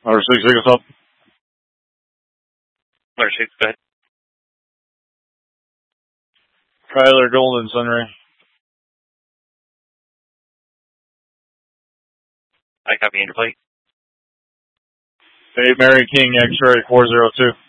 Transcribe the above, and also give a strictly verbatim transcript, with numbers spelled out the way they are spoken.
Number six, take us up. Number six, go ahead. Kyler Golden, Sunray. I copy, Interplate. Dave Mary King, X-ray four zero two.